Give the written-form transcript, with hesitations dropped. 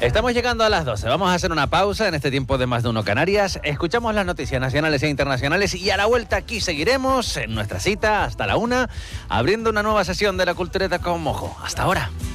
Estamos llegando a las 12. Vamos a hacer una pausa en este tiempo de Más de Uno Canarias. Escuchamos las noticias nacionales e internacionales y a la vuelta aquí seguiremos en nuestra cita hasta la 1, abriendo una nueva sesión de La Cultureta con Mojo. Hasta ahora.